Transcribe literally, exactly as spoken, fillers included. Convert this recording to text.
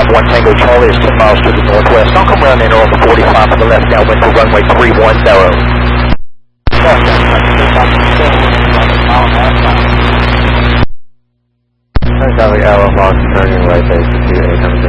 one Tango Charlie is ten miles to the northwest. I'll come around in on the forty-five to the left downwind for runway three one zero. Charlie Alpha Fox turning right base to eight hundred.